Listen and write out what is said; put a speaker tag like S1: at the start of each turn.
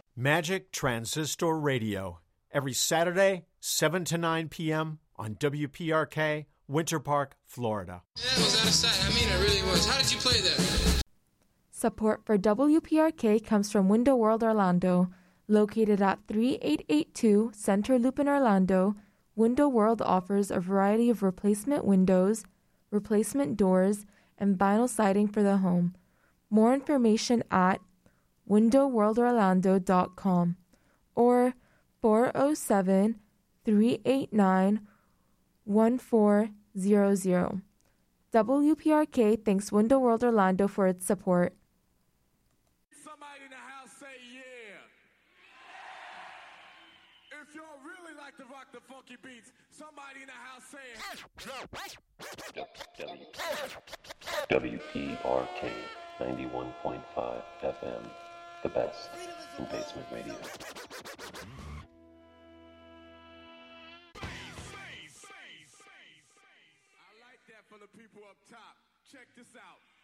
S1: Magic Transistor Radio, every Saturday, 7 to 9 p.m. on WPRK, Winter Park, Florida.
S2: That was out of sight. I mean, it really was. How did you play that?
S3: Support for WPRK comes from Window World Orlando. Located at 3882 Center Loop in Orlando, Window World offers a variety of replacement windows, replacement doors, and vinyl siding for the home. More information at windowworldorlando.com or 407-389-1400. WPRK thanks Window World Orlando for its support.
S4: Somebody in the house say yeah. If y'all really like to rock the funky beats, somebody in the house say
S5: WPRK 91.5 FM, the best in basement radio.
S4: I like that for the people up top. Check this out.